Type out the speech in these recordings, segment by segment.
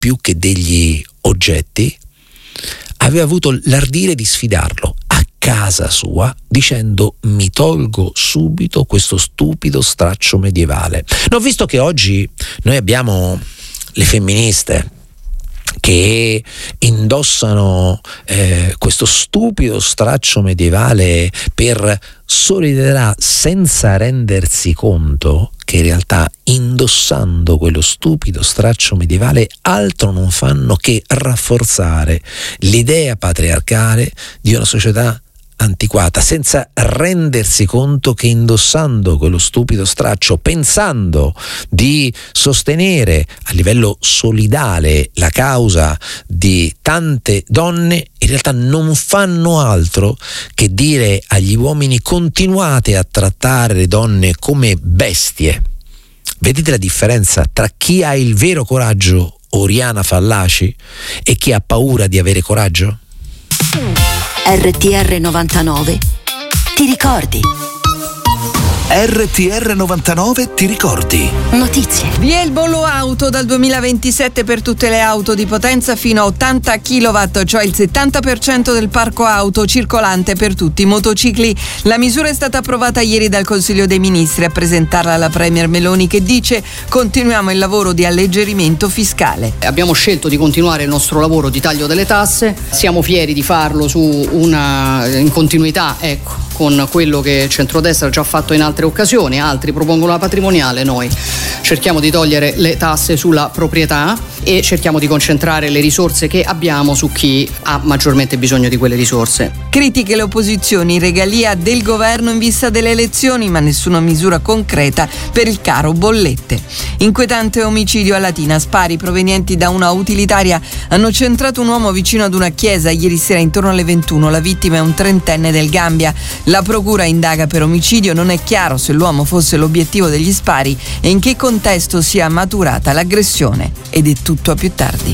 più che degli oggetti, aveva avuto l'ardire di sfidarlo a casa sua dicendo: mi tolgo subito questo stupido straccio medievale. No, visto che oggi noi abbiamo le femministe che indossano questo stupido straccio medievale per solidarietà, senza rendersi conto che in realtà, indossando quello stupido straccio medievale, altro non fanno che rafforzare l'idea patriarcale di una società antiquata, senza rendersi conto che indossando quello stupido straccio, pensando di sostenere a livello solidale la causa di tante donne, in realtà non fanno altro che dire agli uomini: continuate a trattare le donne come bestie. Vedete la differenza tra chi ha il vero coraggio, Oriana Fallaci, e chi ha paura di avere coraggio? RTR 99 ti ricordi? RTR 99 ti ricordi? Notizie. Via il bollo auto dal 2027 per tutte le auto di potenza fino a 80 kW, cioè il 70% del parco auto circolante per tutti i motocicli. La misura è stata approvata ieri dal Consiglio dei Ministri. A presentarla la Premier Meloni, che dice: continuiamo il lavoro di alleggerimento fiscale. Abbiamo scelto di continuare il nostro lavoro di taglio delle tasse, siamo fieri di farlo in continuità, con quello che il centrodestra ha già fatto in altre occasioni. Altri propongono la patrimoniale, noi cerchiamo di togliere le tasse sulla proprietà e cerchiamo di concentrare le risorse che abbiamo su chi ha maggiormente bisogno di quelle risorse. Critiche le opposizioni, regalia del governo in vista delle elezioni, ma nessuna misura concreta per il caro bollette. Inquietante omicidio a Latina, spari provenienti da una utilitaria hanno centrato un uomo vicino ad una chiesa ieri sera intorno alle 21. La vittima è un trentenne del Gambia. La procura indaga per omicidio, non è chiaro se l'uomo fosse l'obiettivo degli spari e in che contesto sia maturata l'aggressione. Ed è tutto a più tardi.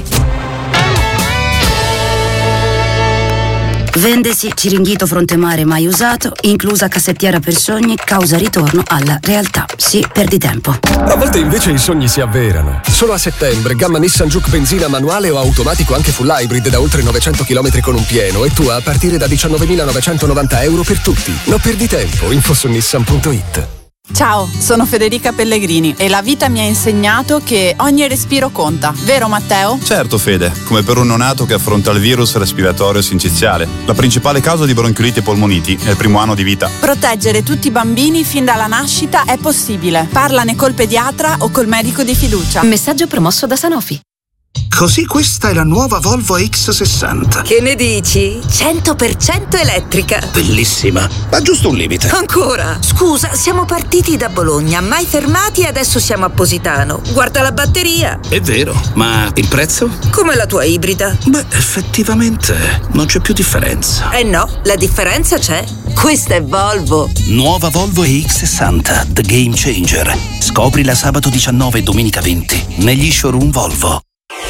Vendesi Ciringhito Fronte Mare mai usato, inclusa cassettiera per sogni, causa ritorno alla realtà. Sì, perdi tempo. A volte invece i sogni si avverano. Solo a settembre, gamma Nissan Juke benzina manuale o automatico anche full hybrid da oltre 900 km con un pieno e tua a partire da 19.990 euro per tutti. Non perdi tempo, info su nissan.it. Ciao, sono Federica Pellegrini e la vita mi ha insegnato che ogni respiro conta, vero Matteo? Certo Fede, come per un neonato che affronta il virus respiratorio sinciziale. La principale causa di bronchiolite e polmoniti è il primo anno di vita. Proteggere tutti i bambini fin dalla nascita è possibile. Parlane col pediatra o col medico di fiducia. Messaggio promosso da Sanofi. Così questa è la nuova Volvo X60. Che ne dici? 100% elettrica. Bellissima, ma giusto un limite. Ancora? Scusa, siamo partiti da Bologna, mai fermati e adesso siamo a Positano. Guarda la batteria. È vero, ma il prezzo? Come la tua ibrida. Beh, effettivamente non c'è più differenza. Eh no, la differenza c'è. Questa è Volvo. Nuova Volvo X60, The Game Changer. Scoprila sabato 19 e domenica 20 negli showroom Volvo.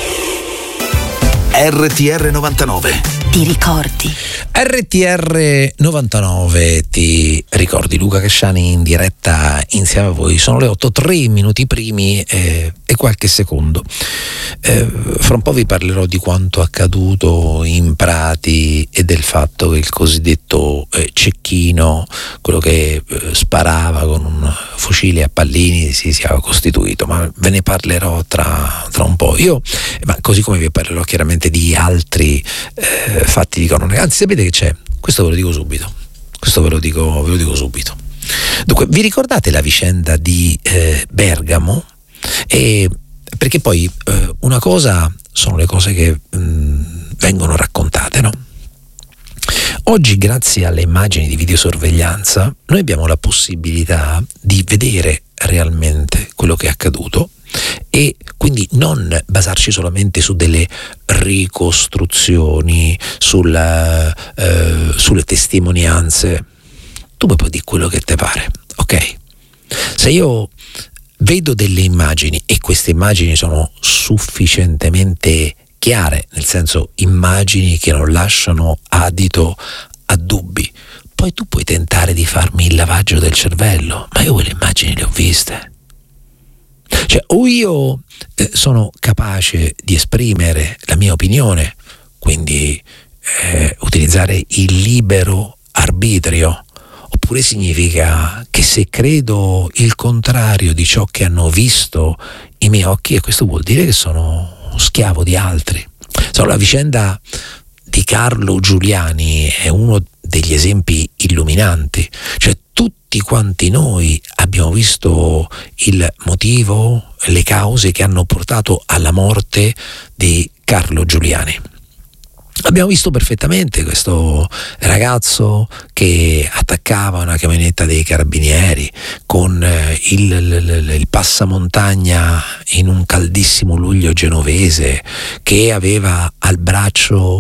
RTR 99 ti ricordi? RTR 99 ti ricordi? Luca Casciani in diretta insieme a voi. Sono le 8, 3 minuti primi e qualche secondo. Fra un po' vi parlerò di quanto accaduto in Prati e del fatto che il cosiddetto cecchino, quello che sparava con un fucile a pallini, si sia costituito, ma ve ne parlerò tra un po'. Ma così come vi parlerò chiaramente di altri fatti di cronaca. Anzi, sapete che c'è? Questo ve lo dico subito. Ve lo dico subito. Dunque, vi ricordate la vicenda di Bergamo? Perché poi una cosa sono le cose che vengono raccontate, no? Oggi, grazie alle immagini di videosorveglianza, noi abbiamo la possibilità di vedere realmente quello che è accaduto e quindi non basarci solamente su delle ricostruzioni, sulle testimonianze. Tu puoi dire quello che te pare, ok? Se io vedo delle immagini e queste immagini sono sufficientemente chiare, nel senso immagini che non lasciano adito a dubbi, poi tu puoi tentare di farmi il lavaggio del cervello, ma io quelle immagini le ho viste. Cioè, o io sono capace di esprimere la mia opinione, quindi utilizzare il libero arbitrio, oppure significa che se credo il contrario di ciò che hanno visto i miei occhi, e questo vuol dire che sono schiavo di altri. La vicenda di Carlo Giuliani è uno degli esempi illuminanti. Cioè, tutti quanti noi abbiamo visto il motivo, le cause che hanno portato alla morte di Carlo Giuliani. Abbiamo visto perfettamente questo ragazzo che attaccava una camionetta dei carabinieri con il passamontagna in un caldissimo luglio genovese, che aveva al braccio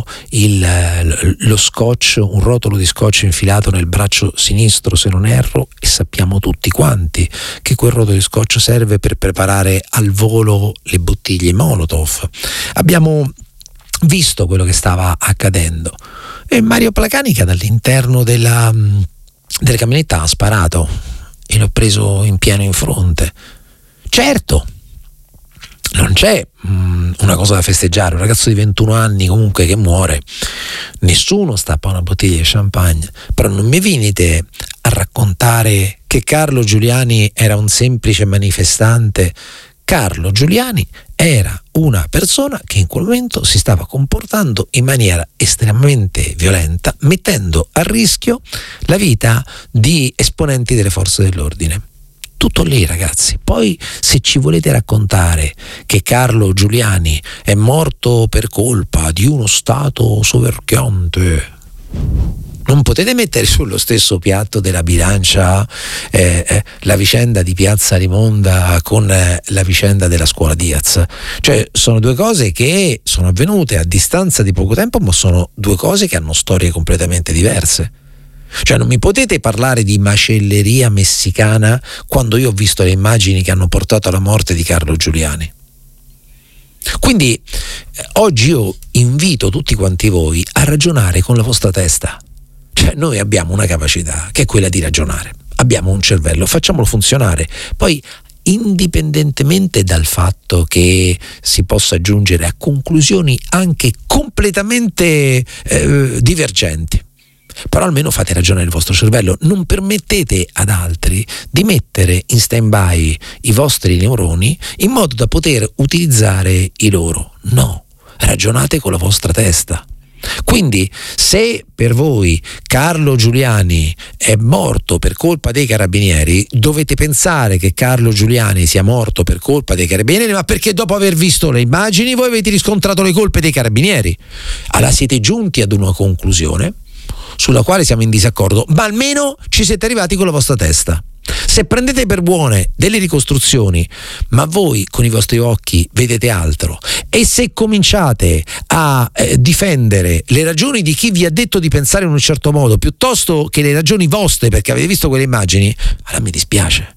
lo scotch, un rotolo di scotch infilato nel braccio sinistro, se non erro, e sappiamo tutti quanti che quel rotolo di scotch serve per preparare al volo le bottiglie Molotov. Abbiamo visto quello che stava accadendo, e Mario Placanica dall'interno della camionetta ha sparato e l'ho preso in pieno in fronte. Certo, non c'è una cosa da festeggiare, un ragazzo di 21 anni comunque che muore, nessuno stappa una bottiglia di champagne, però non mi venite a raccontare che Carlo Giuliani era un semplice manifestante. Carlo Giuliani era una persona che in quel momento si stava comportando in maniera estremamente violenta, mettendo a rischio la vita di esponenti delle forze dell'ordine. Tutto lì, ragazzi. Poi, se ci volete raccontare che Carlo Giuliani è morto per colpa di uno Stato soverchiante, non potete mettere sullo stesso piatto della bilancia la vicenda di Piazza Rimonda con la vicenda della scuola Diaz. Cioè, sono due cose che sono avvenute a distanza di poco tempo, ma sono due cose che hanno storie completamente diverse. Cioè, non mi potete parlare di macelleria messicana quando io ho visto le immagini che hanno portato alla morte di Carlo Giuliani. Quindi oggi io invito tutti quanti voi a ragionare con la vostra testa. Cioè, noi abbiamo una capacità che è quella di ragionare, abbiamo un cervello, facciamolo funzionare. Poi, indipendentemente dal fatto che si possa giungere a conclusioni anche completamente divergenti, però almeno fate ragionare il vostro cervello, non permettete ad altri di mettere in stand-by i vostri neuroni in modo da poter utilizzare i loro. No, ragionate con la vostra testa. Quindi, se per voi Carlo Giuliani è morto per colpa dei carabinieri, dovete pensare che Carlo Giuliani sia morto per colpa dei carabinieri, ma perché dopo aver visto le immagini voi avete riscontrato le colpe dei carabinieri. Allora siete giunti ad una conclusione sulla quale siamo in disaccordo, ma almeno ci siete arrivati con la vostra testa. Se prendete per buone delle ricostruzioni, ma voi con i vostri occhi vedete altro, e se cominciate a difendere le ragioni di chi vi ha detto di pensare in un certo modo piuttosto che le ragioni vostre perché avete visto quelle immagini, allora mi dispiace.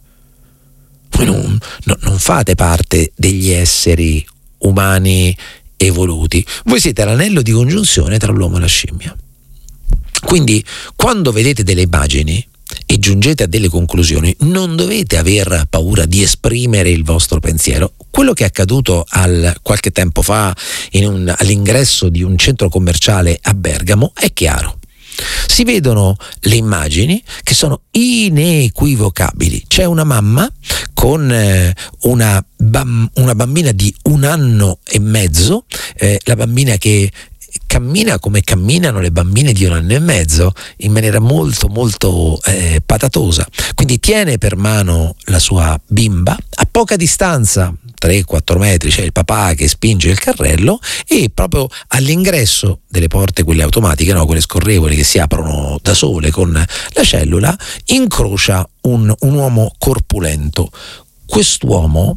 Voi non fate parte degli esseri umani evoluti, voi siete l'anello di congiunzione tra l'uomo e la scimmia. Quindi, quando vedete delle immagini e giungete a delle conclusioni, non dovete aver paura di esprimere il vostro pensiero. Quello che è accaduto qualche tempo fa all'ingresso di un centro commerciale a Bergamo è chiaro. Si vedono le immagini che sono inequivocabili. C'è una mamma con una bambina di 1 anno e mezzo, la bambina che cammina come camminano le bambine di 1 anno e mezzo, in maniera molto molto patatosa. Quindi tiene per mano la sua bimba, a poca distanza, 3-4 metri, c'è il papà che spinge il carrello, e proprio all'ingresso delle porte, quelle automatiche, no, quelle scorrevoli che si aprono da sole con la cellula, incrocia un uomo corpulento. Quest'uomo,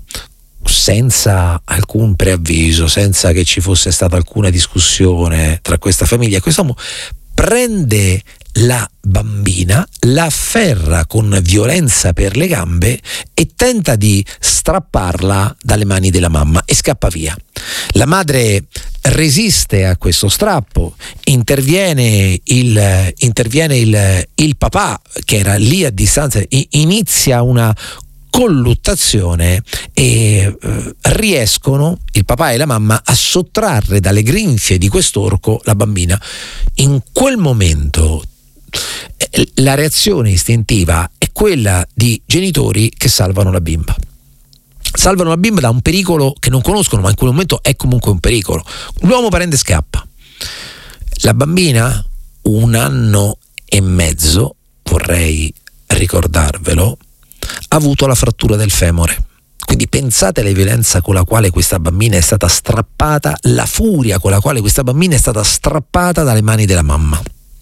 senza alcun preavviso, senza che ci fosse stata alcuna discussione tra questa famiglia, quest'uomo prende la bambina, la afferra con violenza per le gambe e tenta di strapparla dalle mani della mamma e scappa via. La madre resiste a questo strappo, interviene il papà che era lì a distanza, inizia una colluttazione e riescono il papà e la mamma a sottrarre dalle grinfie di quest'orco la bambina. In quel momento la reazione istintiva è quella di genitori che salvano la bimba. Salvano la bimba da un pericolo che non conoscono, ma in quel momento è comunque un pericolo. L'uomo prende e scappa. La bambina, 1 anno e mezzo, vorrei ricordarvelo, ha avuto la frattura del femore. Quindi pensate alla violenza con la quale questa bambina è stata strappata, la furia con la quale questa bambina è stata strappata dalle mani della mamma.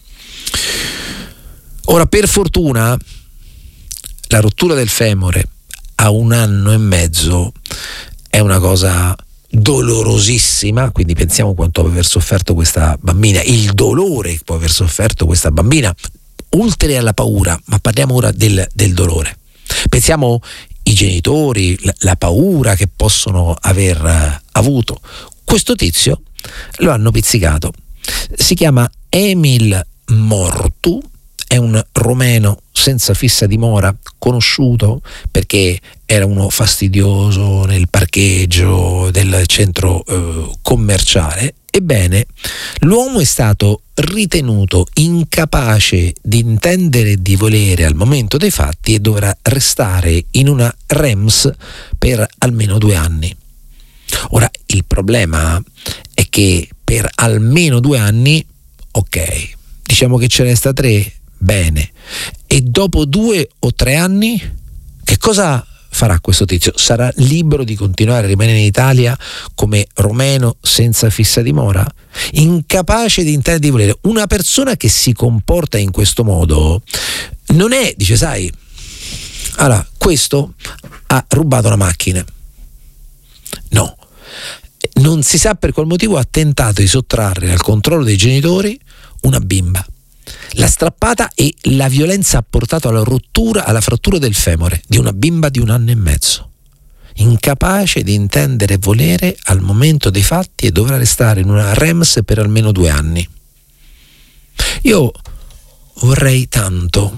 Ora, per fortuna, la rottura del femore a 1 anno e mezzo è una cosa dolorosissima, quindi pensiamo quanto può aver sofferto questa bambina, il dolore che può aver sofferto questa bambina, oltre alla paura, ma parliamo ora del dolore. Pensiamo i genitori, la paura che possono aver avuto. Questo tizio lo hanno pizzicato, si chiama Emil Mortu, è un romeno senza fissa dimora, conosciuto perché era uno fastidioso nel parcheggio del centro commerciale. Ebbene, l'uomo è stato ritenuto incapace di intendere e di volere al momento dei fatti e dovrà restare in una REMS per almeno 2 anni. Ora, il problema è che per almeno 2 anni, ok, diciamo che ce ne sta 3, bene, e dopo 2 o 3 anni che cosa farà questo tizio? Sarà libero di continuare a rimanere in Italia come romeno senza fissa dimora? Incapace di intendere, di volere. Una persona che si comporta in questo modo non è, dice, sai, allora questo ha rubato la macchina, no, non si sa per qual motivo ha tentato di sottrarre al controllo dei genitori una bimba. La strappata e la violenza ha portato alla rottura, alla frattura del femore di una bimba di 1 anno e mezzo. Incapace di intendere e volere al momento dei fatti e dovrà restare in una REMS per almeno 2 anni. Io vorrei tanto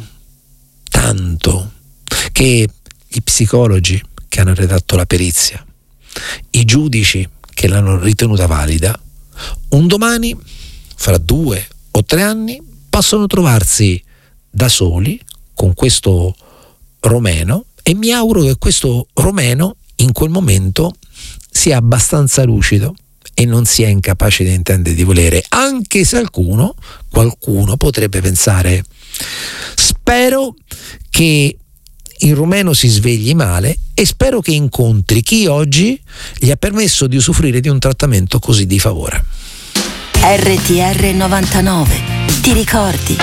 che gli psicologi che hanno redatto la perizia, i giudici che l'hanno ritenuta valida, un domani, fra 2 o 3 anni, possono trovarsi da soli con questo romeno, e mi auguro che questo romeno in quel momento sia abbastanza lucido e non sia incapace di intendere di volere, anche se qualcuno potrebbe pensare: spero che il romeno si svegli male e spero che incontri chi oggi gli ha permesso di usufruire di un trattamento così di favore. RTR 99. Ti ricordi?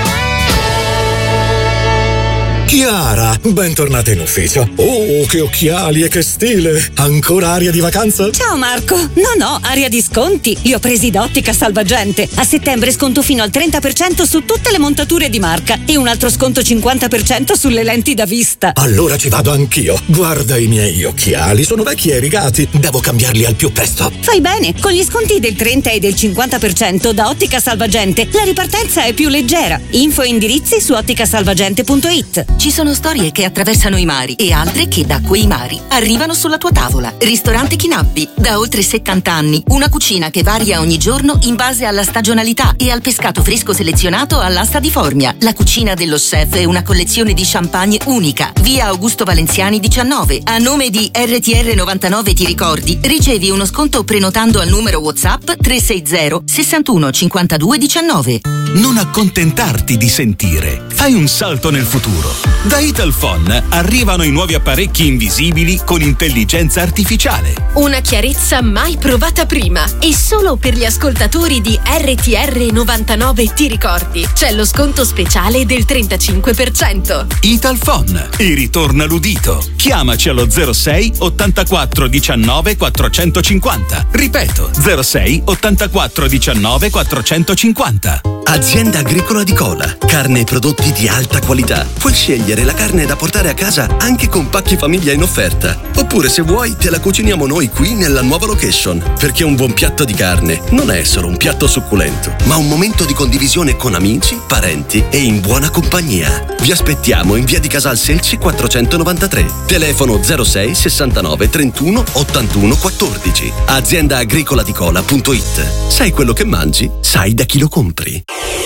Chiara, bentornata in ufficio. Oh, che occhiali e che stile! Ancora aria di vacanza? Ciao Marco! No, aria di sconti. Li ho presi da Ottica Salvagente. A settembre sconto fino al 30% su tutte le montature di marca e un altro sconto 50% sulle lenti da vista. Allora ci vado anch'io. Guarda i miei occhiali, sono vecchi e rigati. Devo cambiarli al più presto. Fai bene, con gli sconti del 30 e del 50% da Ottica Salvagente la ripartenza è più leggera. Info e indirizzi su otticasalvagente.it. Ci sono storie che attraversano i mari e altre che da quei mari arrivano sulla tua tavola. Ristorante Chinappi, da oltre 70 anni. Una cucina che varia ogni giorno in base alla stagionalità e al pescato fresco selezionato all'asta di Formia. La cucina dello chef è una collezione di champagne unica. Via Augusto Valenziani 19. A nome di RTR 99 Ti ricordi, ricevi uno sconto prenotando al numero WhatsApp 360 61 52 19. Non accontentarti di sentire. Fai un salto nel futuro. Da Italphone arrivano i nuovi apparecchi invisibili con intelligenza artificiale. Una chiarezza mai provata prima. E solo per gli ascoltatori di RTR 99 Ti ricordi, c'è lo sconto speciale del 35%. Italphone e ritorna l'udito. Chiamaci allo 06 84 19 450. Ripeto, 06 84 19 450. Azienda Agricola di Cola. Carne e prodotti di alta qualità. Puoi scegliere la carne da portare a casa anche con pacchi famiglia in offerta. Oppure, se vuoi, te la cuciniamo noi qui nella nuova location. Perché un buon piatto di carne non è solo un piatto succulento, ma un momento di condivisione con amici, parenti e in buona compagnia. Vi aspettiamo in via di Casal Selci 493. Telefono 06 69 31 81 14. AziendaagricolaDicola.it. Sai quello che mangi? Sai da chi lo compri.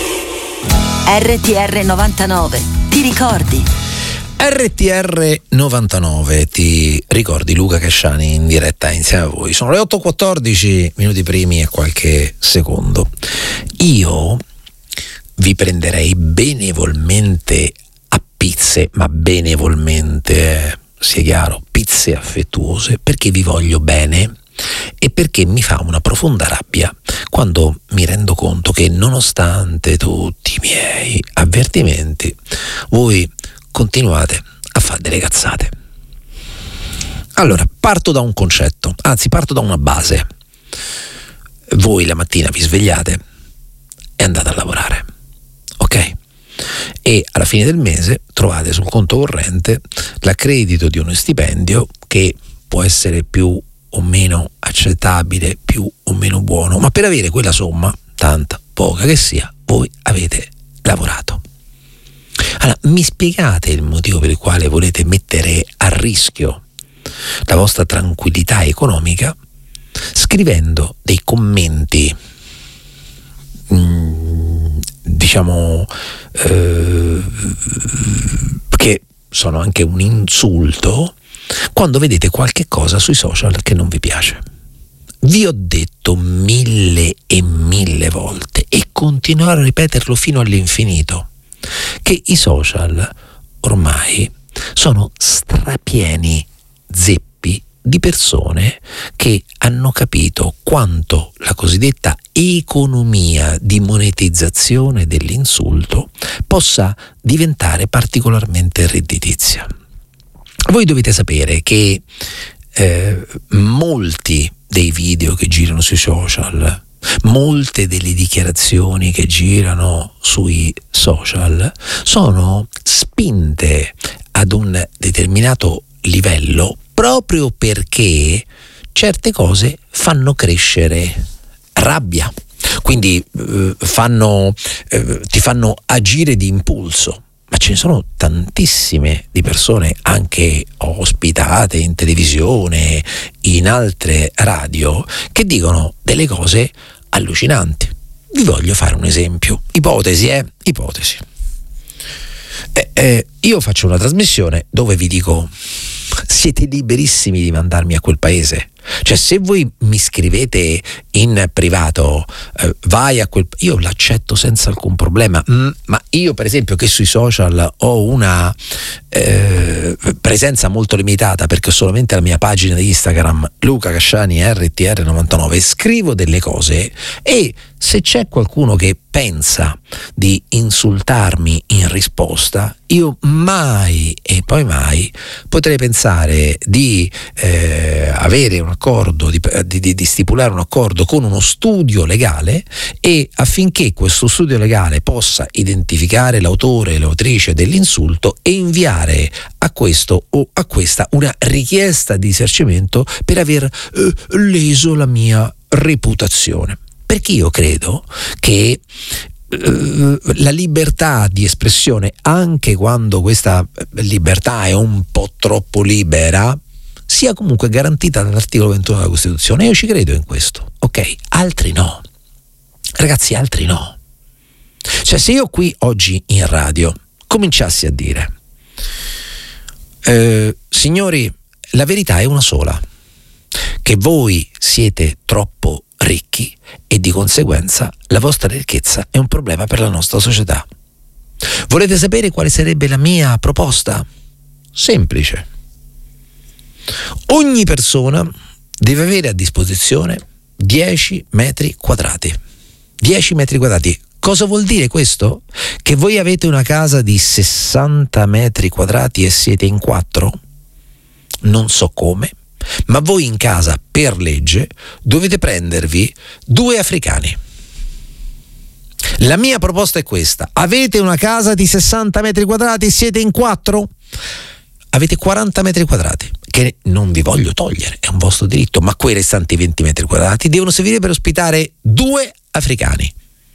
RTR 99, ti ricordi? RTR 99, ti ricordi? Luca Casciani in diretta insieme a voi. Sono le 8:14 minuti primi e qualche secondo. Io vi prenderei benevolmente a pizze, ma benevolmente, sia chiaro, pizze affettuose, perché vi voglio bene e perché mi fa una profonda rabbia quando mi rendo conto che, nonostante tutti i miei avvertimenti, voi continuate a fare delle cazzate. Allora, parto da un concetto, anzi parto da una base. Voi la mattina vi svegliate e andate a lavorare, ok? E alla fine del mese trovate sul conto corrente l'accredito di uno stipendio che può essere più o meno accettabile, più o meno buono, ma per avere quella somma, tanta, poca che sia, voi avete lavorato. Allora, mi spiegate il motivo per il quale volete mettere a rischio la vostra tranquillità economica scrivendo dei commenti, diciamo, che sono anche un insulto, quando vedete qualche cosa sui social che non vi piace. Vi ho detto 1000 e 1000 volte e continuerò a ripeterlo fino all'infinito che i social ormai sono strapieni, zeppi di persone che hanno capito quanto la cosiddetta economia di monetizzazione dell'insulto possa diventare particolarmente redditizia. Voi dovete sapere che molti dei video che girano sui social, molte delle dichiarazioni che girano sui social sono spinte ad un determinato livello proprio perché certe cose fanno crescere rabbia, quindi ti fanno agire di impulso. Ma ce ne sono tantissime di persone, anche ospitate in televisione, in altre radio, che dicono delle cose allucinanti. Vi voglio fare un esempio. Ipotesi. Io faccio una trasmissione dove vi dico: siete liberissimi di mandarmi a quel paese. Cioè, se voi mi scrivete in privato, vai a quel, io l'accetto senza alcun problema, ma io, per esempio, che sui social ho una presenza molto limitata perché ho solamente la mia pagina di Instagram, Luca Casciani RTR99, scrivo delle cose e se c'è qualcuno che pensa di insultarmi in risposta, io mai e poi mai potrei pensare di avere un accordo, di stipulare un accordo con uno studio legale, e affinché questo studio legale possa identificare l'autore e l'autrice dell'insulto e inviare a questo o a questa una richiesta di risarcimento per aver leso la mia reputazione. Perché io credo che la libertà di espressione, anche quando questa libertà è un po' troppo libera, sia comunque garantita dall'articolo 21 della Costituzione. Io ci credo in questo, ok? Altri no. Ragazzi, altri no. Cioè, se io qui oggi in radio cominciassi a dire signori, la verità è una sola, che voi siete troppo ricchi e di conseguenza la vostra ricchezza è un problema per la nostra società. Volete sapere quale sarebbe la mia proposta? Semplice. Ogni persona deve avere a disposizione 10 metri quadrati. 10 metri quadrati. Cosa vuol dire questo? Che voi avete una casa di 60 metri quadrati e siete in 4? Non so come, ma voi in casa, per legge, dovete prendervi 2 africani. La mia proposta è questa: avete una casa di 60 metri quadrati, siete in 4? Avete 40 metri quadrati, che non vi voglio togliere, è un vostro diritto, ma quei restanti 20 metri quadrati devono servire per ospitare 2 africani,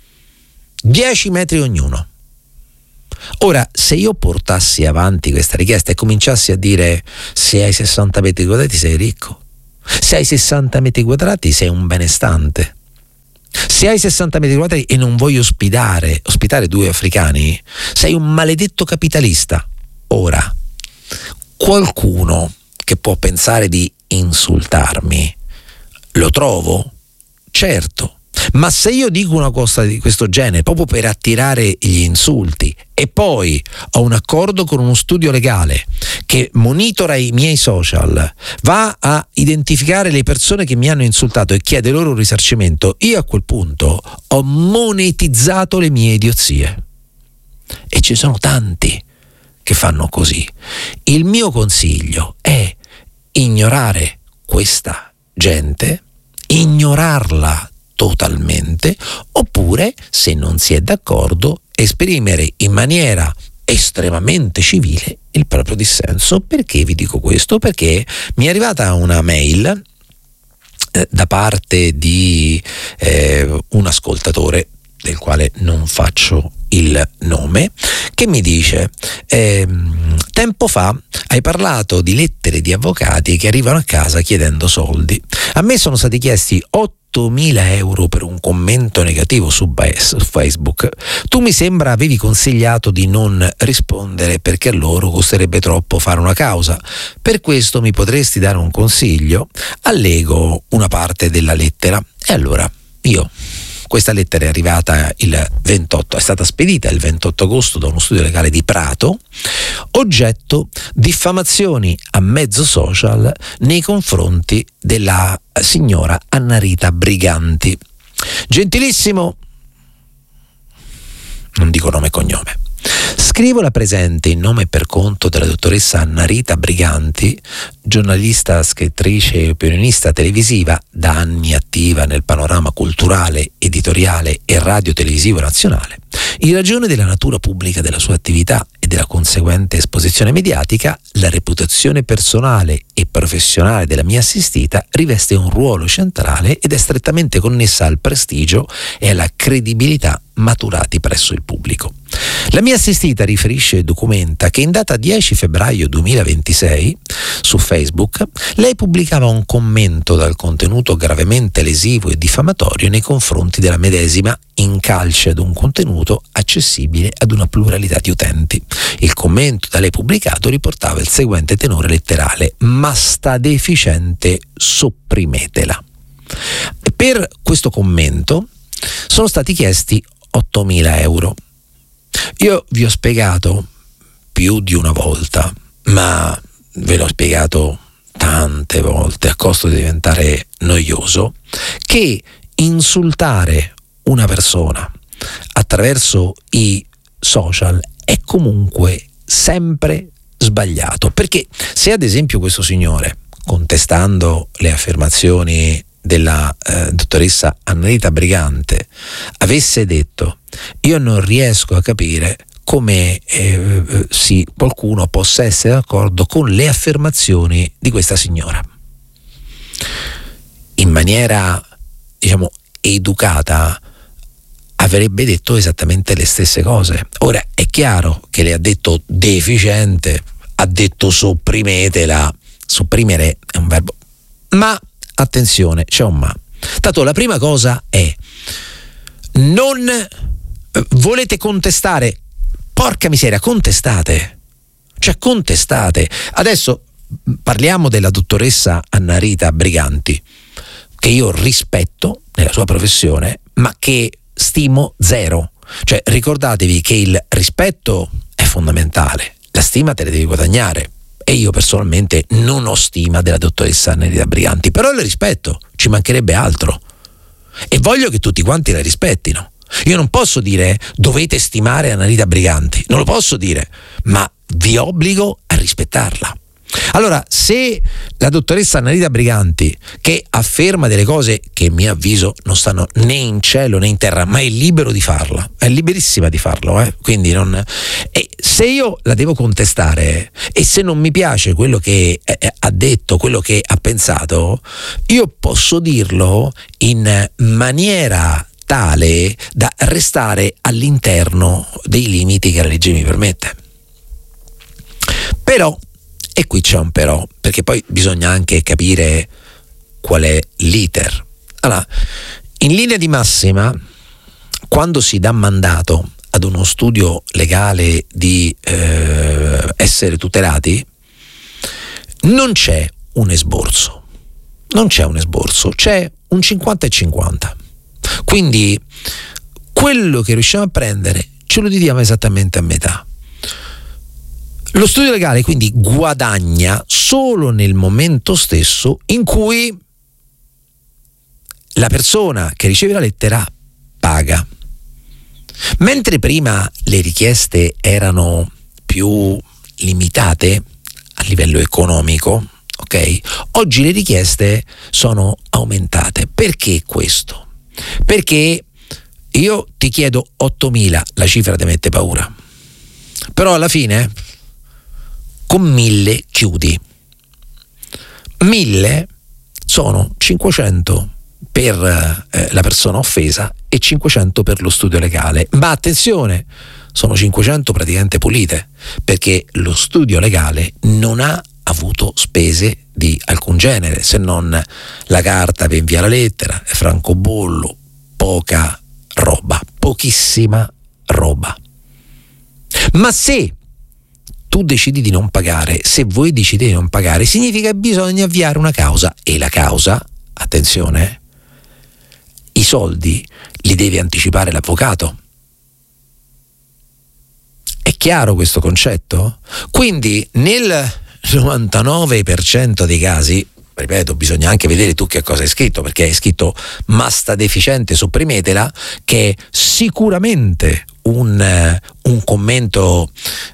10 metri ognuno. Ora, se io portassi avanti questa richiesta e cominciassi a dire: se hai 60 metri quadrati sei ricco, se hai 60 metri quadrati sei un benestante, se hai 60 metri quadrati e non vuoi ospitare 2 africani, sei un maledetto capitalista. Ora, qualcuno che può pensare di insultarmi, lo trovo? Certo. Ma se io dico una cosa di questo genere proprio per attirare gli insulti e poi ho un accordo con uno studio legale che monitora i miei social, va a identificare le persone che mi hanno insultato e chiede loro un risarcimento, io a quel punto ho monetizzato le mie idiozie. E ci sono tanti che fanno così. Il mio consiglio è ignorare questa gente, ignorarla totalmente, oppure, se non si è d'accordo, esprimere in maniera estremamente civile il proprio dissenso. Perché vi dico questo? Perché mi è arrivata una mail da parte di un ascoltatore, del quale non faccio il nome, che mi dice: tempo fa hai parlato di lettere di avvocati che arrivano a casa chiedendo soldi. A me sono stati chiesti 8.000 euro per un commento negativo su Facebook. Tu, mi sembra, avevi consigliato di non rispondere perché a loro costerebbe troppo fare una causa. Per questo mi potresti dare un consiglio? Allego una parte della lettera. E allora questa lettera è arrivata il 28, è stata spedita il 28 agosto da uno studio legale di Prato, oggetto diffamazioni a mezzo social nei confronti della signora Annarita Briganti. Gentilissimo, non dico nome e cognome, scrivo la presente in nome e per conto della dottoressa Annarita Briganti, giornalista, scrittrice e opinionista televisiva, da anni attiva nel panorama culturale, editoriale e radio-televisivo nazionale. In ragione della natura pubblica della sua attività e della conseguente esposizione mediatica, la reputazione personale e professionale della mia assistita riveste un ruolo centrale ed è strettamente connessa al prestigio e alla credibilità maturati presso il pubblico. La mia assistita riferisce e documenta che in data 10 febbraio 2026 su Facebook lei pubblicava un commento dal contenuto gravemente lesivo e diffamatorio nei confronti della medesima, in calce ad un contenuto accessibile ad una pluralità di utenti. Il commento da lei pubblicato riportava il seguente tenore letterale: ma sta deficiente, sopprimetela. Per questo commento sono stati chiesti 8.000 euro. Io vi ho spiegato più di una volta, ma ve l'ho spiegato tante volte a costo di diventare noioso, che insultare una persona attraverso i social è comunque sempre sbagliato. Perché se ad esempio questo signore, contestando le affermazioni della dottoressa Annarita Brigante, avesse detto: io non riesco a capire come qualcuno possa essere d'accordo con le affermazioni di questa signora, in maniera, educata, avrebbe detto esattamente le stesse cose. Ora è chiaro che le ha detto deficiente, ha detto sopprimetela. Sopprimere è un verbo, ma attenzione, c'è un ma. Tanto la prima cosa è: non volete contestare, porca miseria, contestate. Adesso parliamo della dottoressa Annarita Briganti, che io rispetto nella sua professione, ma che stimo zero. Ricordatevi che il rispetto è fondamentale, la stima te la devi guadagnare. E io personalmente non ho stima della dottoressa Annarita Briganti, però le rispetto, ci mancherebbe altro, e voglio che tutti quanti la rispettino. Io non posso dire dovete stimare Annarita Briganti, non lo posso dire, ma vi obbligo a rispettarla. Allora, se la dottoressa Annalita Briganti, che afferma delle cose che a mio avviso non stanno né in cielo né in terra, ma è libero di farla, è liberissima di farlo, quindi non. E se io la devo contestare e se non mi piace quello che ha detto, quello che ha pensato, io posso dirlo in maniera tale da restare all'interno dei limiti che la legge mi permette. Però, e qui c'è un però, perché poi bisogna anche capire qual è l'iter. Allora, in linea di massima, quando si dà mandato ad uno studio legale di essere tutelati, non c'è un esborso, c'è un 50 e 50. Quindi quello che riusciamo a prendere ce lo dividiamo esattamente a metà. Lo studio legale quindi guadagna solo nel momento stesso in cui la persona che riceve la lettera paga. Mentre prima le richieste erano più limitate a livello economico, ok? Oggi le richieste sono aumentate. Perché questo? Perché io ti chiedo 8.000, la cifra ti mette paura. Però alla fine con 1.000 chiudi. 1.000 sono 500 per la persona offesa e 500 per lo studio legale. Ma attenzione, sono 500 praticamente pulite, perché lo studio legale non ha avuto spese di alcun genere, se non la carta per inviare la lettera, francobollo, poca roba, pochissima roba. Ma se tu decidi di non pagare, se voi decidete di non pagare, significa che bisogna avviare una causa, e la causa, attenzione, i soldi li deve anticipare l'avvocato. È chiaro questo concetto? Quindi nel 99% dei casi, ripeto, bisogna anche vedere tu che cosa hai scritto, perché hai scritto masta deficiente, sopprimetela, che è sicuramente un commento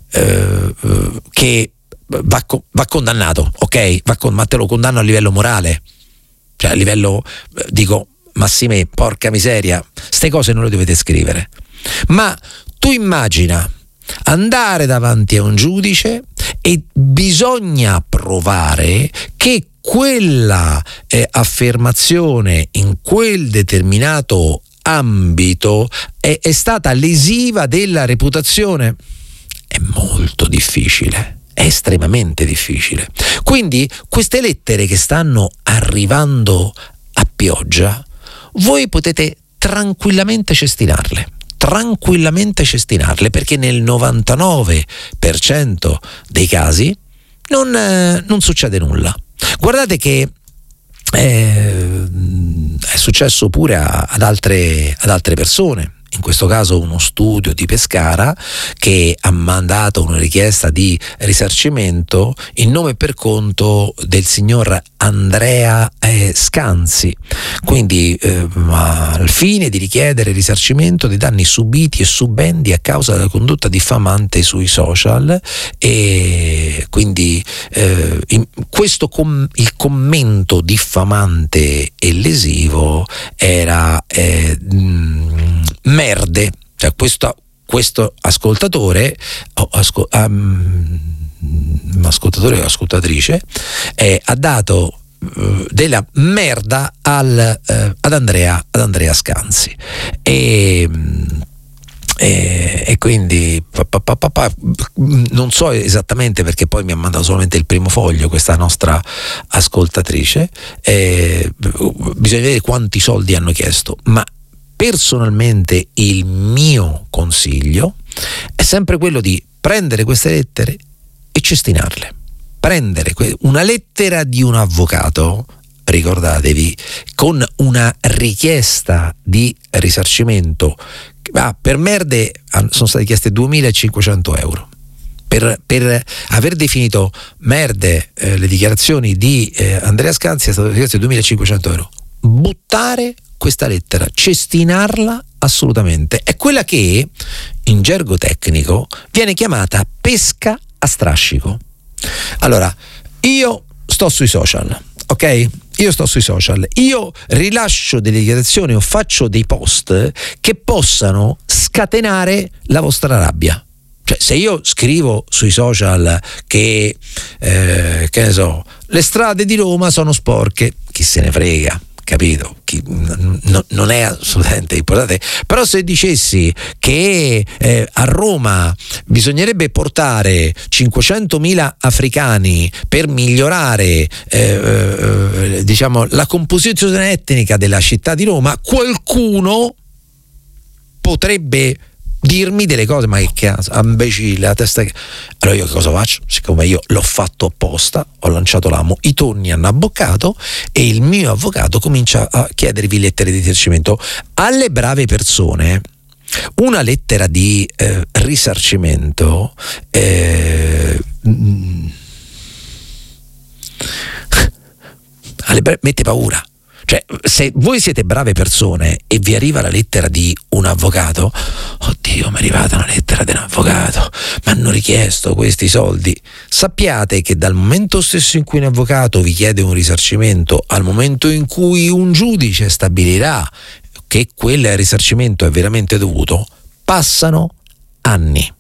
che va condannato, ok? Ma te lo condanno a livello morale, cioè a livello, dico, Massimè, porca miseria, ste cose non le dovete scrivere. Ma tu immagina andare davanti a un giudice e bisogna provare che quella affermazione in quel determinato ambito è stata lesiva della reputazione. È molto difficile, è estremamente difficile. Quindi queste lettere che stanno arrivando a pioggia, voi potete tranquillamente cestinarle, perché nel 99% dei casi non succede nulla. Guardate che è successo pure ad altre persone. In questo caso uno studio di Pescara che ha mandato una richiesta di risarcimento in nome e per conto del signor Andrea Scanzi, quindi al fine di richiedere risarcimento dei danni subiti e subendi a causa della condotta diffamante sui social. E quindi il commento diffamante e lesivo era merde, cioè questo ascoltatore o ascoltatrice ha dato della merda ad Andrea Scanzi e quindi non so esattamente, perché poi mi ha mandato solamente il primo foglio questa nostra ascoltatrice, bisogna vedere quanti soldi hanno chiesto, ma personalmente il mio consiglio è sempre quello di prendere queste lettere e cestinarle. Prendere una lettera di un avvocato, ricordatevi, con una richiesta di risarcimento, per merde sono state chieste 2.500 euro. Per aver definito merde le dichiarazioni di Andrea Scanzi è stato chiesto 2.500 euro. Buttare questa lettera, cestinarla assolutamente. È quella che in gergo tecnico viene chiamata pesca a strascico. Allora, io sto sui social, ok? Io sto sui social, io rilascio delle dichiarazioni o faccio dei post che possano scatenare la vostra rabbia. Cioè, se io scrivo sui social che ne so, le strade di Roma sono sporche, chi se ne frega, capito? Non è assolutamente importante. Però se dicessi che a Roma bisognerebbe portare 500.000 africani per migliorare diciamo la composizione etnica della città di Roma, qualcuno potrebbe dirmi delle cose, ma che cazzo, imbecille, la testa che... Allora io che cosa faccio? Siccome io l'ho fatto apposta, ho lanciato l'amo, i tonni hanno abboccato e il mio avvocato comincia a chiedervi lettere di risarcimento. Alle brave persone una lettera di risarcimento mette paura. Cioè, se voi siete brave persone e vi arriva la lettera di un avvocato, oddio, mi è arrivata una lettera di un avvocato, mi hanno richiesto questi soldi, sappiate che dal momento stesso in cui un avvocato vi chiede un risarcimento al momento in cui un giudice stabilirà che quel risarcimento è veramente dovuto, passano anni.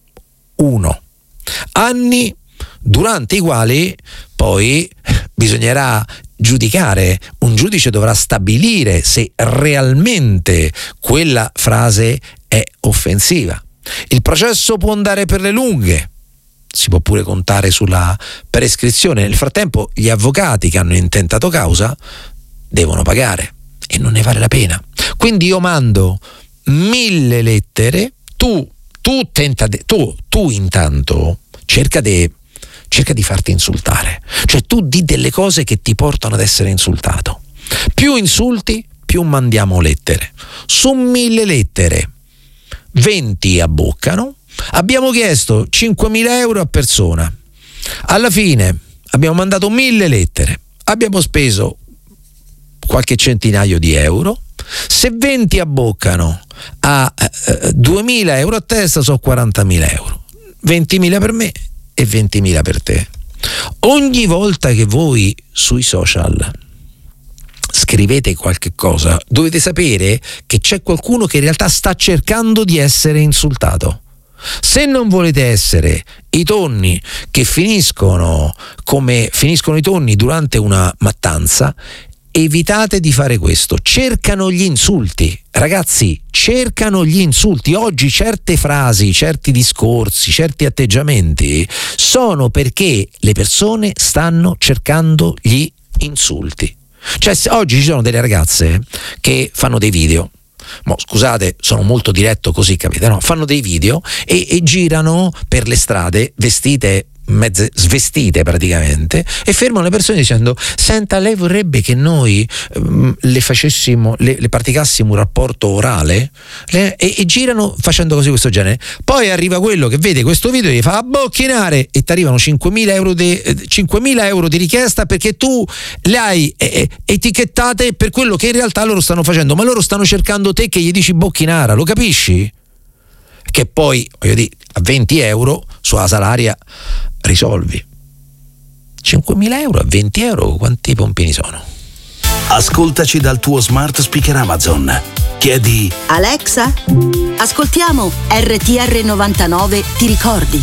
Anni durante i quali poi bisognerà giudicare, un giudice dovrà stabilire se realmente quella frase è offensiva. Il processo può andare per le lunghe, si può pure contare sulla prescrizione. Nel frattempo gli avvocati che hanno intentato causa devono pagare e non ne vale la pena. Quindi io mando 1000 lettere, tu intanto cerca di farti insultare, cioè tu di delle cose che ti portano ad essere insultato. Più insulti, più mandiamo lettere. Su 1000 lettere 20 abboccano. Abbiamo chiesto 5.000 euro a persona, alla fine abbiamo mandato 1000 lettere, abbiamo speso qualche centinaio di euro. Se 20 abboccano a 2.000 euro a testa, sono 40.000 euro, 20.000 per me e 20.000 per te. Ogni volta che voi sui social scrivete qualche cosa, dovete sapere che c'è qualcuno che in realtà sta cercando di essere insultato. Se non volete essere i tonni che finiscono come finiscono i tonni durante una mattanza, evitate di fare questo. Cercano gli insulti, ragazzi, cercano gli insulti. Oggi certe frasi, certi discorsi, certi atteggiamenti sono perché le persone stanno cercando gli insulti. Cioè, oggi ci sono delle ragazze che fanno dei video, scusate, sono molto diretto così, capite, no? Fanno dei video e girano per le strade vestite mezze svestite praticamente e fermano le persone dicendo: senta, lei vorrebbe che noi le facessimo, le praticassimo un rapporto orale? E girano facendo cose di questo genere. Poi arriva quello che vede questo video e gli fa abbocchinare e ti arrivano 5.000 euro di richiesta perché tu le hai etichettate per quello che in realtà loro stanno facendo, ma loro stanno cercando te che gli dici bocchinara, lo capisci? Che poi, voglio dire, a 20 euro sulla salaria risolvi. 5.000 euro a 20 euro, quanti pompini sono? Ascoltaci dal tuo smart speaker Amazon. Chiedi: Alexa, ascoltiamo RTR 99, ti ricordi?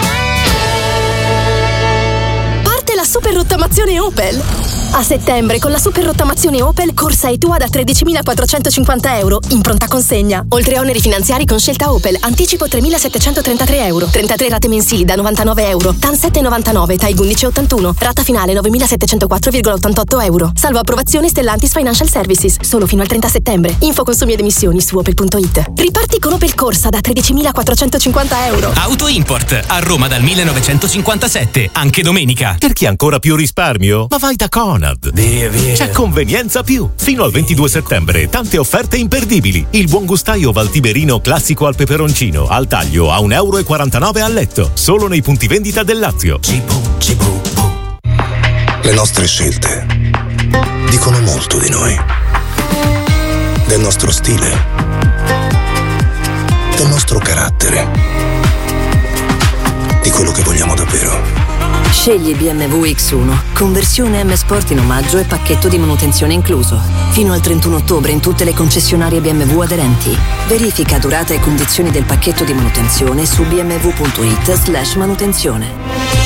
Parte la super rottamazione Opel. A settembre con la super rottamazione Opel corsa e tua da 13.450 euro in pronta consegna. Oltre a oneri finanziari con scelta Opel, anticipo 3.733 euro, 33 rate mensili da 99 euro, TAN 7,99, TAIG 11,81, rata finale 9.704,88 euro. Salvo approvazione Stellantis Financial Services, solo fino al 30 settembre. Info consumi ed emissioni su opel.it. Riparti con Opel Corsa da 13.450 euro. Auto Import a Roma dal 1957, anche domenica. Per chi ha ancora più risparmio? Ma vai da Conad. Via. C'è Convenienza Più. Fino al 22 settembre, tante offerte imperdibili. Il buon gustaio Valtiberino classico al peperoncino, al taglio a 1,49 euro al letto. Solo nei punti vendita del Lazio. Le nostre scelte dicono molto di noi. Del nostro stile. Del nostro carattere. Di quello che vogliamo davvero. Scegli BMW X1, conversione M Sport in omaggio e pacchetto di manutenzione incluso. Fino al 31 ottobre in tutte le concessionarie BMW aderenti. Verifica durata e condizioni del pacchetto di manutenzione su bmw.it/manutenzione.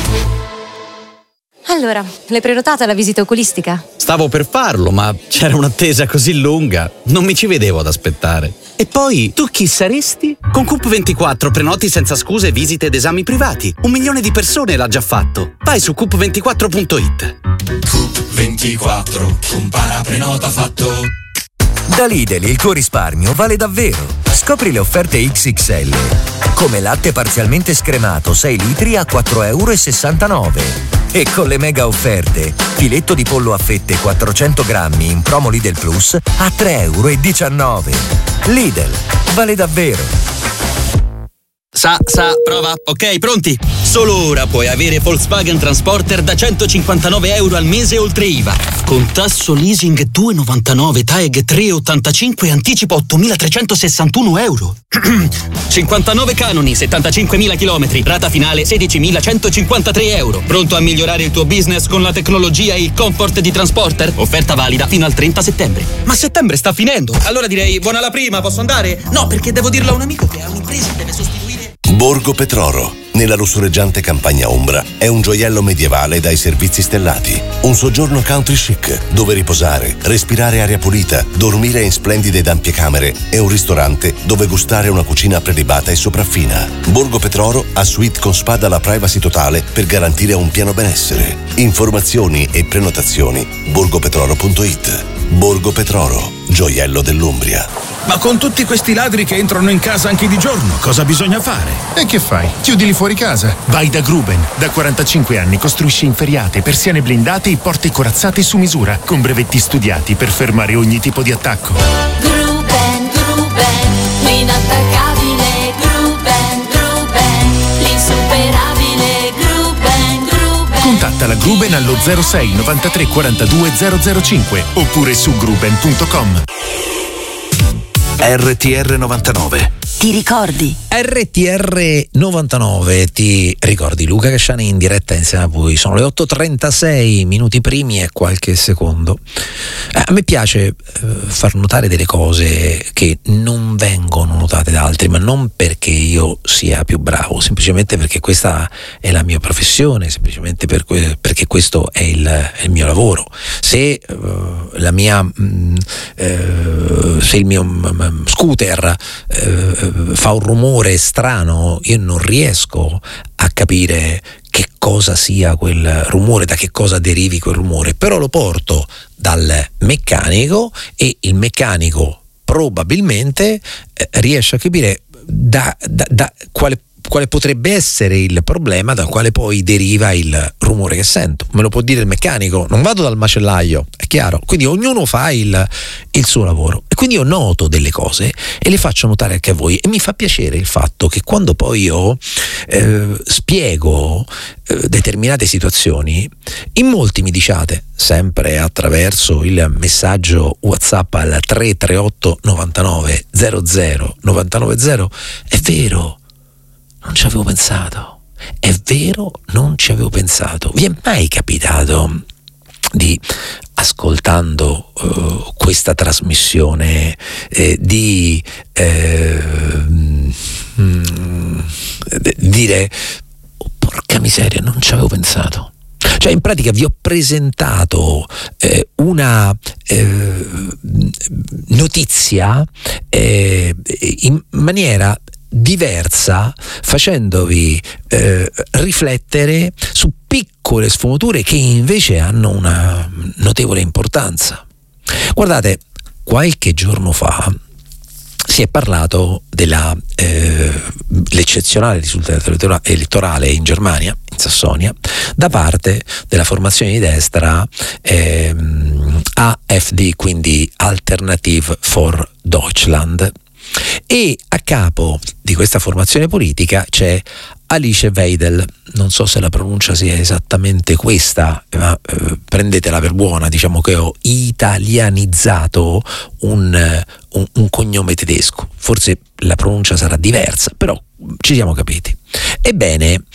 Allora, l'hai prenotata la visita oculistica? Stavo per farlo, ma c'era un'attesa così lunga. Non mi ci vedevo ad aspettare. E poi, tu chi saresti? Con Coop24 prenoti senza scuse visite ed esami privati. 1 milione di persone l'ha già fatto. Vai su coop24.it. Coop24, compara prenota fatto. Da Lidl il tuo risparmio vale davvero. Scopri le offerte XXL. Come latte parzialmente scremato 6 litri a €4,69. E con le mega offerte, filetto di pollo a fette 400 grammi in promo Lidl Plus a €3,19. Lidl, vale davvero. Prova. Ok, pronti? Solo ora puoi avere Volkswagen Transporter da €159 al mese oltre IVA. Con tasso leasing 2,99, TAEG 3,85 e anticipo €8.361. 59 canoni, 75.000 chilometri, rata finale €16.153. Pronto a migliorare il tuo business con la tecnologia e il comfort di Transporter? Offerta valida fino al 30 settembre. Ma settembre sta finendo. Allora direi buona la prima, posso andare? No, perché devo dirlo a un amico che ha un'impresa e deve sostituire. Borgo Petroro, nella lussureggiante campagna ombra, è un gioiello medievale dai servizi stellati. Un soggiorno country chic, dove riposare, respirare aria pulita, dormire in splendide ed ampie camere e un ristorante dove gustare una cucina prelibata e sopraffina. Borgo Petroro ha suite con spa dalla privacy totale per garantire un pieno benessere. Informazioni e prenotazioni borgopetroro.it. Borgo Petroro, gioiello dell'Umbria. Ma con tutti questi ladri che entrano in casa anche di giorno, cosa bisogna fare? E che fai? Chiudili fuori casa? Vai da Gruben. Da 45 anni costruisce inferriate, persiane blindate e porte corazzate su misura, con brevetti studiati per fermare ogni tipo di attacco. Gruben, l'inattaccabile Gruben, l'insuperabile Gruben. Contatta la Gruben allo 06 93 42 005 oppure su gruben.com. RTR 99. Ti ricordi? RTR 99, ti ricordi? Luca Casciani in diretta insieme a voi. Sono le 8:36, minuti primi e qualche secondo. A me piace far notare delle cose che non vengono notate da altri, ma non perché io sia più bravo, semplicemente perché questa è la mia professione, semplicemente perché questo è il mio lavoro. Se se il mio scooter fa un rumore strano, io non riesco a capire che cosa sia quel rumore, da che cosa derivi quel rumore, però lo porto dal meccanico e il meccanico probabilmente riesce a capire da quale potrebbe essere il problema dal quale poi deriva il rumore che sento. Me lo può dire il meccanico, non vado dal macellaio, è chiaro. Quindi ognuno fa il suo lavoro e quindi io noto delle cose e le faccio notare anche a voi, e mi fa piacere il fatto che quando poi io spiego determinate situazioni, in molti mi diciate, sempre attraverso il messaggio WhatsApp al 338 99 00 990, è vero, non ci avevo pensato. È vero, non ci avevo pensato. Vi è mai capitato di, ascoltando questa trasmissione, di dire oh, porca miseria, non ci avevo pensato? Cioè, in pratica vi ho presentato una notizia in maniera diversa, facendovi riflettere su piccole sfumature che invece hanno una notevole importanza. Guardate, qualche giorno fa si è parlato dell'eccezionale risultato elettorale in Germania, in Sassonia, da parte della formazione di destra AfD, quindi Alternative for Deutschland. E a capo di questa formazione politica c'è Alice Weidel. Non so se la pronuncia sia esattamente questa, ma prendetela per buona, diciamo che ho italianizzato un cognome tedesco, forse la pronuncia sarà diversa, però ci siamo capiti. Ebbene,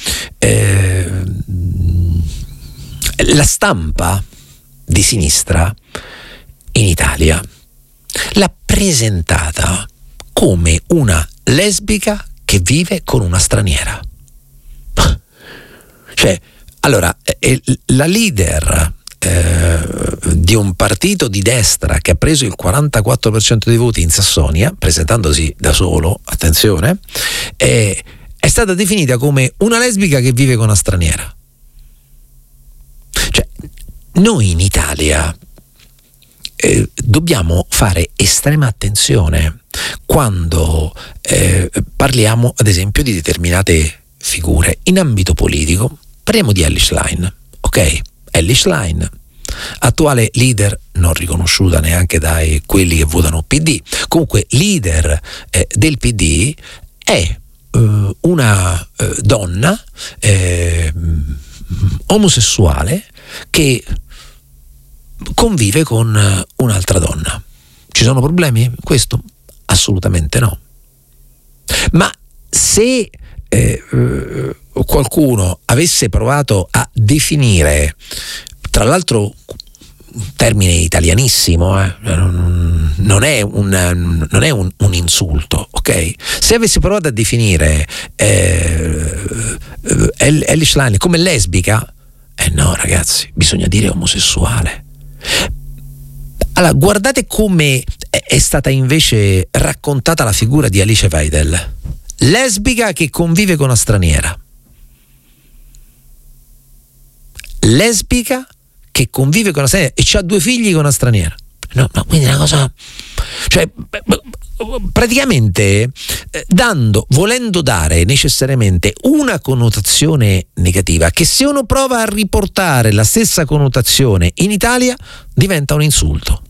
la stampa di sinistra in Italia l'ha presentata come una lesbica che vive con una straniera. Cioè, allora, la leader di un partito di destra che ha preso il 44% dei voti in Sassonia, presentandosi da solo, attenzione, è stata definita come una lesbica che vive con una straniera. Cioè, noi in Italia dobbiamo fare estrema attenzione quando parliamo, ad esempio, di determinate figure. In ambito politico parliamo di Elly Schlein, ok? Elly Schlein, attuale leader non riconosciuta neanche dai quelli che votano PD, comunque leader del PD, è una donna omosessuale che convive con un'altra donna. Ci sono problemi? Questo? Assolutamente no. Ma se qualcuno avesse provato a definire, tra l'altro termine italianissimo, non è un insulto, ok? Se avesse provato a definire Elly Schlein come lesbica, no ragazzi, bisogna dire omosessuale. Allora, guardate come è stata invece raccontata la figura di Alice Weidel, lesbica che convive con una straniera. Lesbica che convive con una straniera e ha 2 figli con una straniera. No, quindi è una cosa, cioè, praticamente volendo dare necessariamente una connotazione negativa, che se uno prova a riportare la stessa connotazione in Italia diventa un insulto.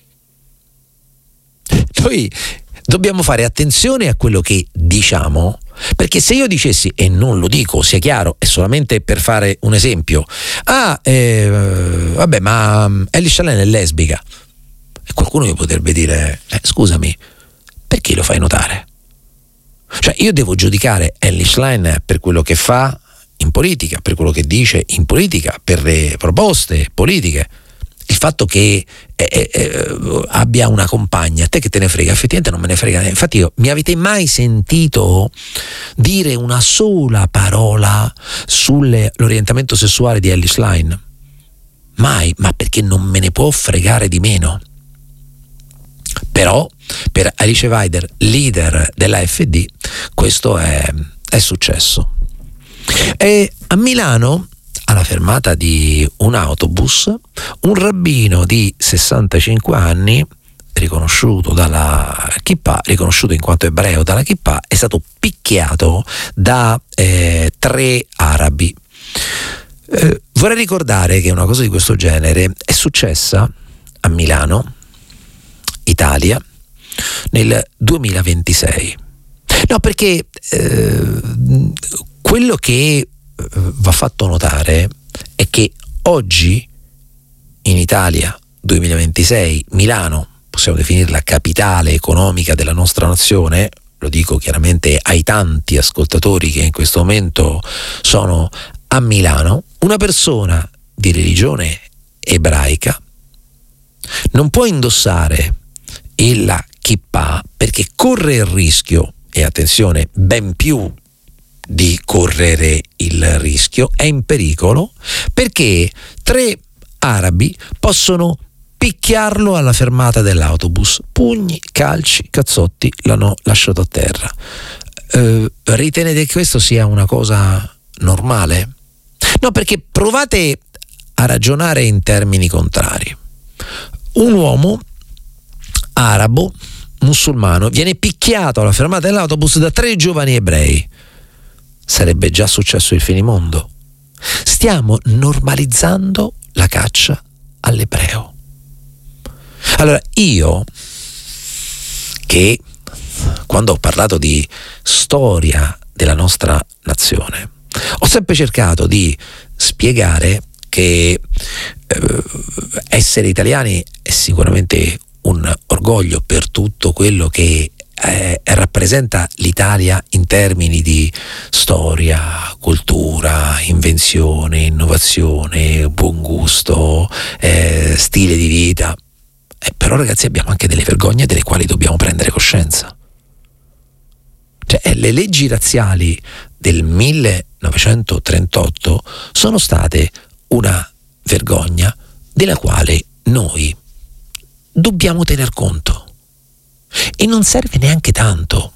Noi dobbiamo fare attenzione a quello che diciamo, perché se io dicessi, e non lo dico, sia chiaro, è solamente per fare un esempio, vabbè, ma Elly Schlein è lesbica, e qualcuno mi potrebbe dire, scusami, perché lo fai notare? Cioè, io devo giudicare Elly Schlein per quello che fa in politica, per quello che dice in politica, per le proposte politiche. Il fatto che abbia una compagna, a te che te ne frega? Effettivamente non me ne frega. Infatti, mi avete mai sentito dire una sola parola sull'orientamento sessuale di Elly Schlein? Mai, ma perché non me ne può fregare di meno. Però per Alice Weidel, leader dell'AfD, questo è successo. E a Milano, alla fermata di un autobus, un rabbino di 65 anni, riconosciuto dalla Kippah, riconosciuto in quanto ebreo dalla Kippah, è stato picchiato da 3 arabi. Vorrei ricordare che una cosa di questo genere è successa a Milano, Italia, nel 2026. No, perché quello che va fatto notare è che oggi in Italia 2026, Milano, possiamo definirla capitale economica della nostra nazione, lo dico chiaramente ai tanti ascoltatori che in questo momento sono a Milano, una persona di religione ebraica non può indossare la kippah perché corre il rischio, e attenzione, ben più di correre il rischio, è in pericolo perché 3 arabi possono picchiarlo alla fermata dell'autobus, pugni, calci, cazzotti, l'hanno lasciato a terra. Ritenete che questo sia una cosa normale? No, perché provate a ragionare in termini contrari. Un uomo arabo, musulmano, viene picchiato alla fermata dell'autobus da 3 giovani ebrei. Sarebbe già successo il finimondo. Stiamo normalizzando la caccia all'ebreo. Allora, io che quando ho parlato di storia della nostra nazione ho sempre cercato di spiegare che essere italiani è sicuramente un orgoglio per tutto quello che rappresenta l'Italia in termini di storia, cultura, invenzione, innovazione, buon gusto, stile di vita. Però ragazzi, abbiamo anche delle vergogne delle quali dobbiamo prendere coscienza. Cioè, le leggi razziali del 1938 sono state una vergogna della quale noi dobbiamo tener conto. E non serve neanche tanto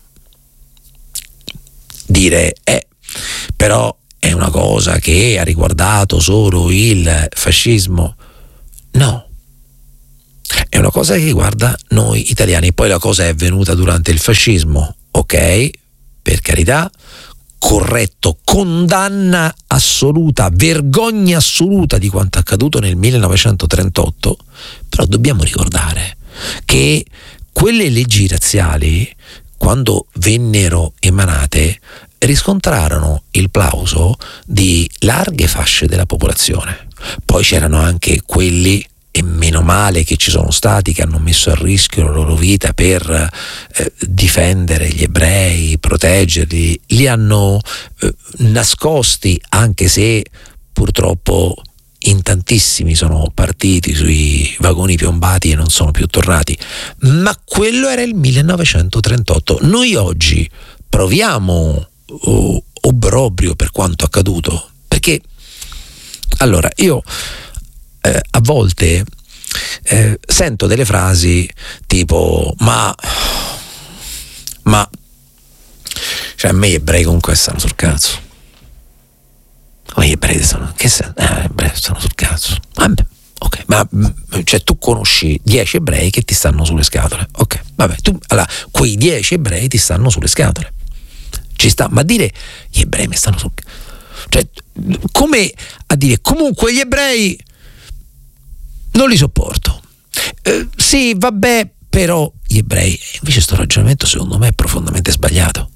dire però è una cosa che ha riguardato solo il fascismo. No, è una cosa che riguarda noi italiani. Poi la cosa è avvenuta durante il fascismo, ok, per carità, corretto, condanna assoluta, vergogna assoluta di quanto accaduto nel 1938, però dobbiamo ricordare che quelle leggi razziali, quando vennero emanate, riscontrarono il plauso di larghe fasce della popolazione. Poi c'erano anche quelli, e meno male che ci sono stati, che hanno messo a rischio la loro vita per difendere gli ebrei, proteggerli, li hanno nascosti, anche se purtroppo in tantissimi sono partiti sui vagoni piombati e non sono più tornati. Ma quello era il 1938. Noi oggi proviamo obbrobrio per quanto accaduto, perché allora io a volte sento delle frasi tipo ma cioè, a me gli ebrei comunque stanno sul cazzo. Come gli ebrei stanno? Che ebrei stanno sul cazzo? Vabbè, ok, ma cioè tu conosci 10 ebrei che ti stanno sulle scatole. Ok, vabbè, allora quei 10 ebrei ti stanno sulle scatole. Ci sta, ma dire gli ebrei mi stanno sul cazzo. Cioè, come a dire comunque gli ebrei non li sopporto. Sì, vabbè, però gli ebrei. Invece sto ragionamento secondo me è profondamente sbagliato.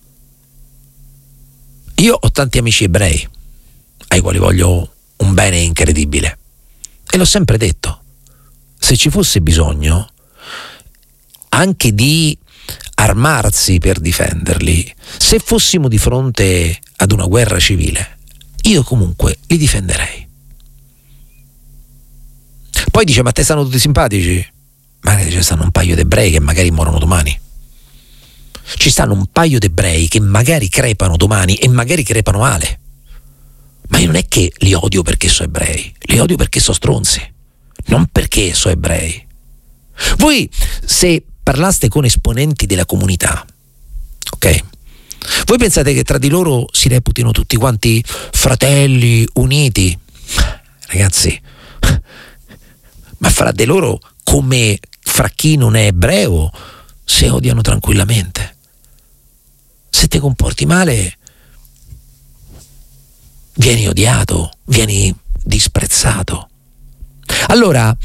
Io ho tanti amici ebrei ai quali voglio un bene incredibile e l'ho sempre detto, se ci fosse bisogno anche di armarsi per difenderli, se fossimo di fronte ad una guerra civile, io comunque li difenderei. Poi dice, ma te stanno tutti simpatici? Magari ci stanno un paio di ebrei che magari morono domani. Ci stanno un paio di ebrei che magari crepano domani e magari crepano male. Ma io non è che li odio perché sono ebrei, li odio perché sono stronzi, non perché sono ebrei. Voi, se parlaste con esponenti della comunità, ok? Voi pensate che tra di loro si reputino tutti quanti fratelli uniti? Ragazzi, ma fra di loro, come fra chi non è ebreo, si odiano tranquillamente. Se ti comporti male, vieni odiato, vieni disprezzato. Allora,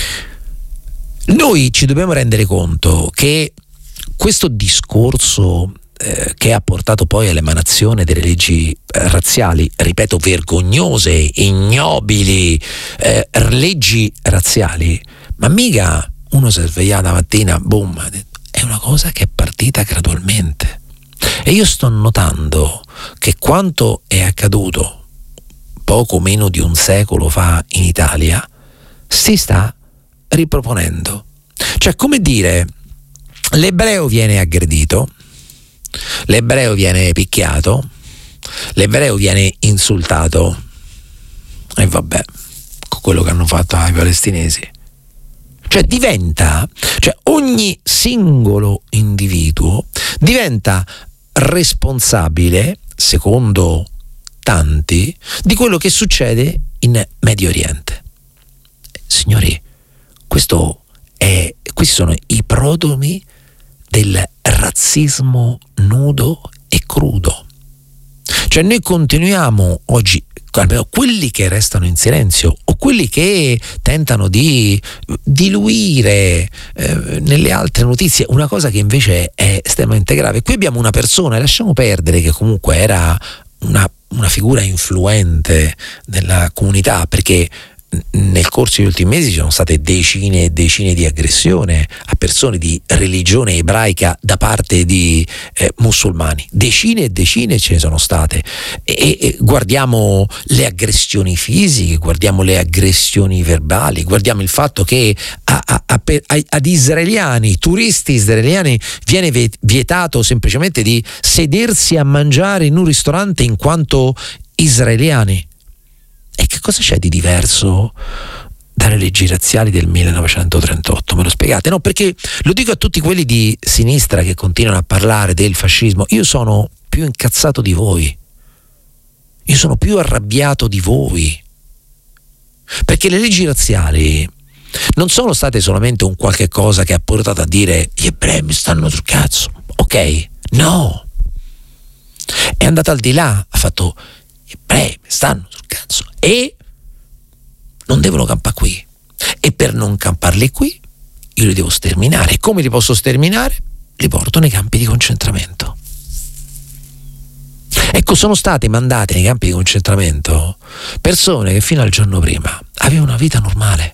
noi ci dobbiamo rendere conto che questo discorso che ha portato poi all'emanazione delle leggi razziali, ripeto, vergognose, ignobili, leggi razziali, ma mica uno si è svegliato la mattina, boom, è una cosa che è partita gradualmente. E io sto notando che quanto è accaduto poco meno di un secolo fa in Italia si sta riproponendo. Cioè, come dire, l'ebreo viene aggredito, l'ebreo viene picchiato, l'ebreo viene insultato, e vabbè, con quello che hanno fatto ai palestinesi. Cioè diventa, cioè ogni singolo individuo diventa responsabile, secondo tanti, di quello che succede in Medio Oriente. Signori, questi sono i prodromi del razzismo nudo e crudo. Cioè noi continuiamo oggi, quelli che restano in silenzio o quelli che tentano di diluire nelle altre notizie una cosa che invece è estremamente grave. Qui abbiamo una persona, lasciamo perdere che comunque era una figura influente della comunità, perché nel corso degli ultimi mesi ci sono state decine e decine di aggressioni a persone di religione ebraica da parte di musulmani. Decine e decine ce ne sono state. E guardiamo le aggressioni fisiche, guardiamo le aggressioni verbali, guardiamo il fatto che ad israeliani, turisti israeliani, viene vietato semplicemente di sedersi a mangiare in un ristorante in quanto israeliani. E che cosa c'è di diverso dalle leggi razziali del 1938? Me lo spiegate? No, perché lo dico a tutti quelli di sinistra che continuano a parlare del fascismo. Io sono più incazzato di voi. Io sono più arrabbiato di voi. Perché le leggi razziali non sono state solamente un qualche cosa che ha portato a dire gli ebrei mi stanno sul cazzo. Ok? No. È andata al di là, ha fatto gli ebrei mi stanno sul cazzo e non devono campare qui, e per non camparli qui io li devo sterminare. Come li posso sterminare? Li porto nei campi di concentramento. Ecco, sono state mandate nei campi di concentramento persone che fino al giorno prima avevano una vita normale.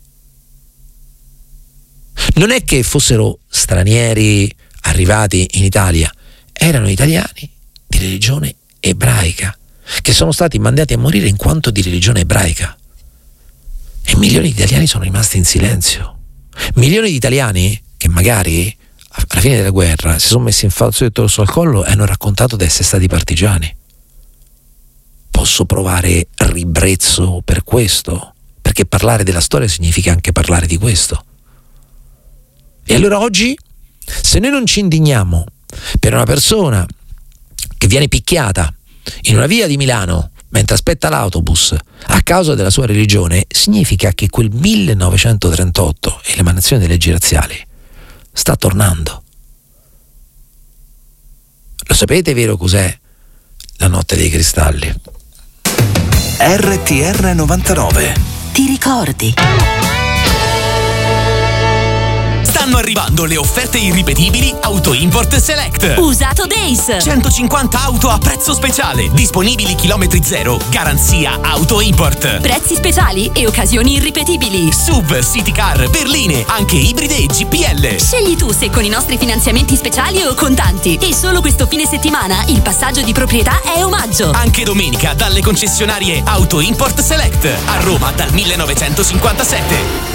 Non è che fossero stranieri arrivati in Italia, erano italiani di religione ebraica che sono stati mandati a morire in quanto di religione ebraica. E milioni di italiani sono rimasti in silenzio. Milioni di italiani che magari alla fine della guerra si sono messi in fazzoletto rosso al collo e hanno raccontato di essere stati partigiani. Posso provare ribrezzo per questo, perché parlare della storia significa anche parlare di questo. E allora oggi, se noi non ci indigniamo per una persona che viene picchiata in una via di Milano mentre aspetta l'autobus a causa della sua religione, significa che quel 1938 e l'emanazione delle leggi razziali sta tornando. Lo sapete vero cos'è la notte dei cristalli? RTR 99. Ti ricordi? Stanno arrivando le offerte irripetibili Auto Import Select. Usato Days. 150 auto a prezzo speciale. Disponibili chilometri zero. Garanzia Auto Import. Prezzi speciali e occasioni irripetibili. SUV, City Car, berline, anche ibride e GPL. Scegli tu se con i nostri finanziamenti speciali o contanti. E solo questo fine settimana il passaggio di proprietà è omaggio. Anche domenica dalle concessionarie Auto Import Select. A Roma dal 1957.